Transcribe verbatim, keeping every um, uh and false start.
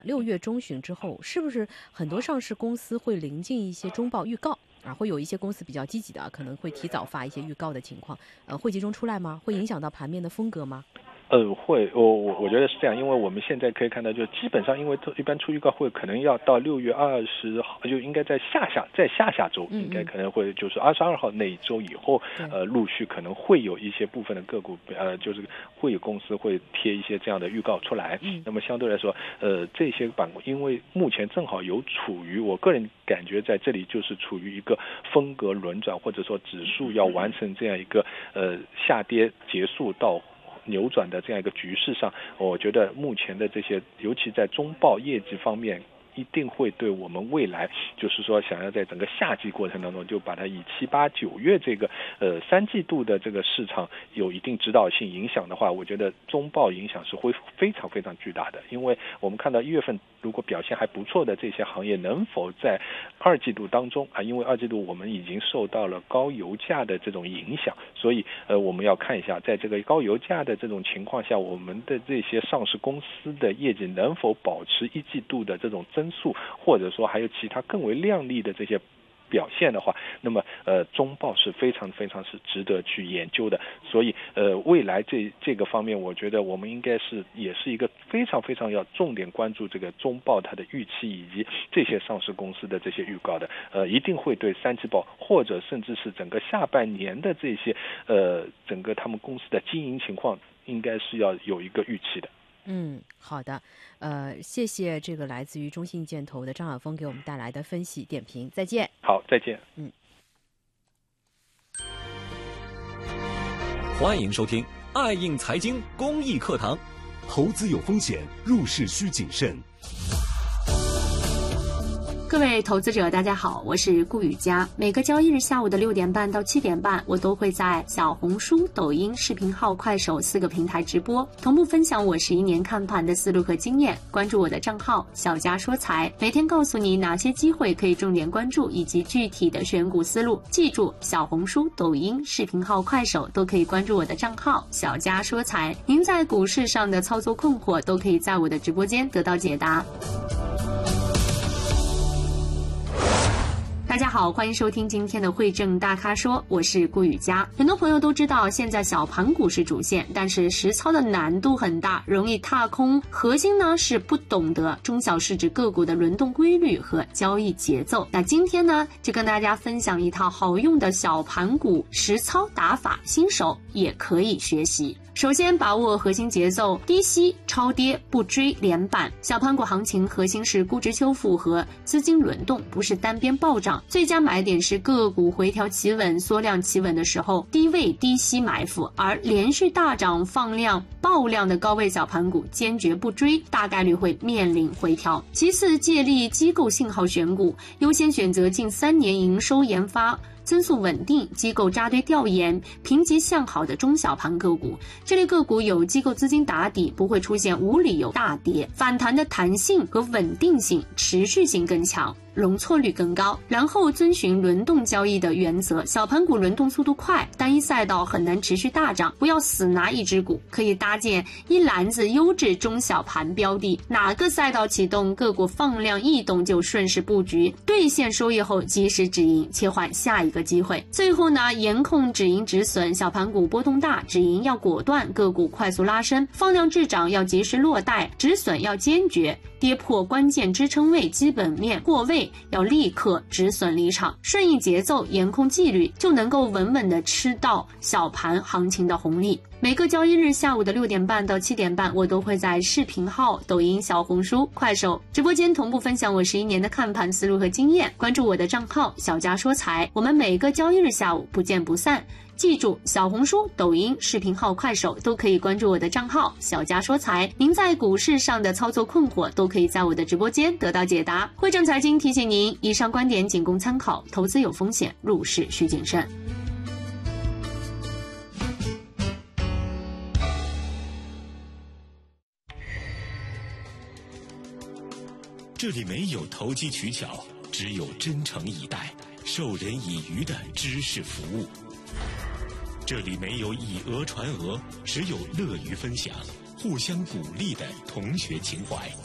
六月中旬之后，是不是很多上市公司会临近一些中报预告啊？会有一些公司比较积极的，可能会提早发一些预告的情况，呃，会集中出来吗？会影响到盘面的风格吗？ 呃，会，我我我觉得是这样，因为我们现在可以看到，就基本上，因为一般出预告会可能要到六月二十号，就应该在下下在下下周，应该可能会就是二十二号那一周以后，呃，陆续可能会有一些部分的个股，呃，就是会有公司会贴一些这样的预告出来。嗯、那么相对来说，呃，这些板块，因为目前正好有处于，我个人感觉在这里就是处于一个风格轮转，或者说指数要完成这样一个呃下跌结束到扭转的这样一个局势上，我觉得目前的这些，尤其在中报业绩方面，一定会对我们未来，就是说想要在整个夏季过程当中，就把它以七八九月这个呃三季度的这个市场有一定指导性影响的话，我觉得中报影响是会非常非常巨大的。因为我们看到一月份如果表现还不错的这些行业，能否在二季度当中啊，因为二季度我们已经受到了高油价的这种影响，所以呃我们要看一下，在这个高油价的这种情况下，我们的这些上市公司的业绩能否保持一季度的这种增速，或者说还有其他更为亮丽的这些表现的话，那么呃中报是非常非常是值得去研究的。所以呃未来这这个方面，我觉得我们应该是也是一个非常非常要重点关注这个中报它的预期以及这些上市公司的这些预告的，呃一定会对三季报或者甚至是整个下半年的这些呃整个他们公司的经营情况，应该是要有一个预期的。 嗯，好的，呃，谢谢这个来自于中信建投的张晓峰给我们带来的分析点评，再见。 好，再见。 嗯， 欢迎收听爱映财经公益课堂。 投资有风险，入市需谨慎。 各位投资者大家好，我是顾雨佳。每个交易日下午的六点半到七点半，我都会在小红书、抖音、视频号、快手四个平台直播，同步分享我十一年看盘的思路和经验。关注我的账号小佳说财，每天告诉你哪些机会可以重点关注，以及具体的选股思路。记住，小红书、抖音、视频号、快手都可以关注我的账号小佳说财。您在股市上的操作困惑，都可以在我的直播间得到解答。大家好，欢迎收听今天的汇证大咖说，我是顾雨佳。很多朋友都知道，现在小盘股是主线，但是实操的难度很大，容易踏空。核心呢是不懂得中小市值个股的轮动规律和交易节奏。那今天呢，就跟大家分享一套好用的小盘股实操打法，新手也可以学习。首先把握核心节奏，低吸超跌不追连板。小盘股行情核心是估值修复和资金轮动，不是单边暴涨。最佳买点是个股回调企稳、缩量企稳的时候，低位低吸埋伏，而连续大涨放量爆量的高位小盘股坚决不追，大概率会面临回调。其次，借力机构信号选股，优先选择近三年营收研发增速稳定、机构扎堆调研、评级向好的中小盘个股，这类个股有机构资金打底，不会出现无理由大跌，反弹的弹性和稳定性、持续性更强，容错率更高。然后遵循轮动交易的原则，小盘股轮动速度快，单一赛道很难持续大涨，不要死拿一只股，可以搭建一篮子优质中小盘标的，哪个赛道启动，个股放量异动就顺势布局，兑现收益后及时止盈，切换下一个机会。最后呢，严控止盈止损，小盘股波动大，止盈要果断，个股快速拉升，放量滞涨要及时落袋，止损要坚决，跌破关键支撑位、基本面过位要立刻止损离场，顺应节奏，严控纪律，就能够稳稳地吃到小盘行情的红利。每个交易日下午的六点半到七点半，我都会在视频号、抖音、小红书、快手直播间同步分享我十一年的看盘思路和经验。关注我的账号小佳说财，我们每个交易日下午不见不散。记住，小红书、抖音、视频号、快手都可以关注我的账号小佳说财。您在股市上的操作困惑，都可以在我的直播间得到解答。汇证财经提醒您，以上观点仅供参考，投资有风险，入市需谨慎。 这里没有投机取巧，只有真诚以待、授人以渔的知识服务。这里没有以讹传讹，只有乐于分享、互相鼓励的同学情怀。